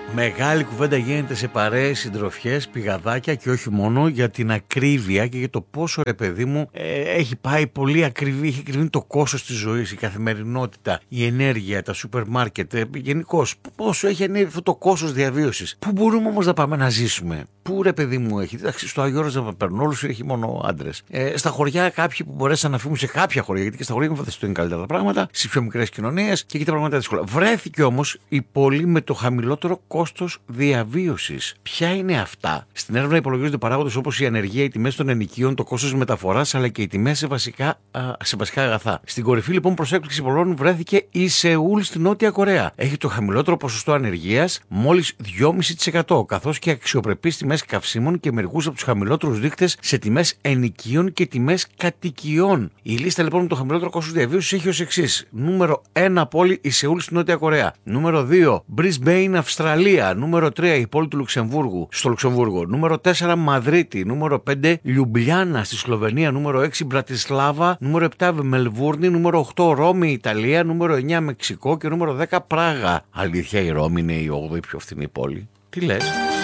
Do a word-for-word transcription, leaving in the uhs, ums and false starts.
Μεγάλη κουβέντα γίνεται σε παρέες, συντροφιές, πηγαδάκια και όχι μόνο για την ακρίβεια και για το πόσο, ρε παιδί μου, ε, έχει πάει πολύ ακριβή, έχει κρυβεί το κόστος της ζωής, η καθημερινότητα, η ενέργεια, τα σούπερ μάρκετ, ε, γενικώς. Πόσο έχει ανέβει αυτό το κόστος διαβίωσης. Πού μπορούμε όμως να πάμε να ζήσουμε? Πού, ρε παιδί μου, έχει? Εντάξει, στο Άγιο Όρος δεν παίρνουν όλους, έχει μόνο άντρες. Ε, στα χωριά, κάποιοι που μπορέσαν να φύγουν σε κάποια χωριά, γιατί και στα χωριά είναι καλύτερα τα πράγματα, στις πιο μικρές κοινωνίες και εκεί τα πράγματα δύσκολα. Βρέθηκε όμως η πόλη με το χαμηλότερο κόστος διαβίωσης. Ποια είναι αυτά? Στην έρευνα υπολογίζονται παράγοντες όπως η ανεργία, οι τιμές των ενοικίων, το κόστος μεταφοράς αλλά και οι τιμές σε βασικά, α, σε βασικά αγαθά. Στην κορυφή λοιπόν προς έκπληξη πολλών βρέθηκε η Σεούλ στη Νότια Κορέα. Έχει το χαμηλότερο ποσοστό ανεργίας, μόλις δυόμισι τοις εκατό, καθώς και αξιοπρεπείς τιμές καυσίμων και μερικούς από τους χαμηλότερους δείκτες σε τιμές ενοικίων και τιμές κατοικιών. Η λίστα λοιπόν με το χαμηλότερο κόστος διαβίωσης έχει ως εξής. Νούμερο ένα πόλη η Σεούλ στη Νότια Κορέα. Νούμερο δύο Brisbane, Αυστραλία. Νούμερο τρία η πόλη του Λουξεμβούργου, στο Λουξεμβούργο. Νούμερο τέσσερα Μαδρίτη. Νούμερο πέντε Λιουμπλιάνα στη Σλοβενία. Νούμερο έξι Μπρατισλάβα. Νούμερο επτά Μελβούρνη. Νούμερο οκτώ Ρώμη, Ιταλία. Νούμερο εννιά Μεξικό και νούμερο δέκα Πράγα. Αλήθεια η Ρώμη είναι η όγδοη πιο φθηνή πόλη? Τι λες?